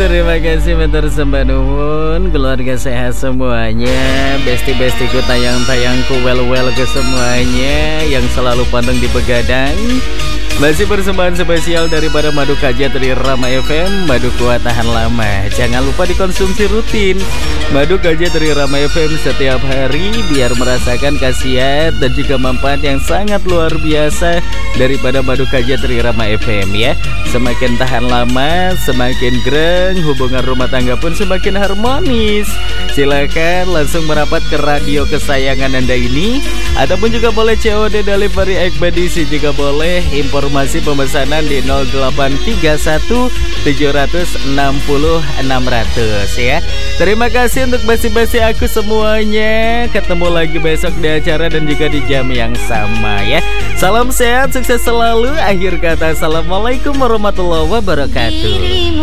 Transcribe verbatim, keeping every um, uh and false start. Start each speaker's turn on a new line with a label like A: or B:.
A: terima kasih Mentor Sembah Nuwun. Keluarga sehat semuanya. Besti-bestiku tayang-tayangku well-well ke semuanya yang selalu pandang di begadang. Masih persembahan spesial daripada Madu Kajat dari Rama F M, Madu kuat tahan lama. Jangan lupa dikonsumsi rutin Madu Kajat dari Rama F M setiap hari biar merasakan khasiat dan juga manfaat yang sangat luar biasa daripada Madu Kajat dari Rama F M ya. Semakin tahan lama, semakin greng, hubungan rumah tangga pun semakin harmonis. Silakan langsung merapat ke radio kesayangan Anda ini, ataupun juga boleh C O D delivery ekspedisi jika boleh. Informasi pemesanan di nol delapan tiga satu tujuh enam nol enam nol nol ya. Terima kasih untuk basi-basi aku semuanya. Ketemu lagi besok di acara dan juga di jam yang sama ya. Salam sehat, sukses selalu. Akhir kata, assalamualaikum warahmatullahi wabarakatuh.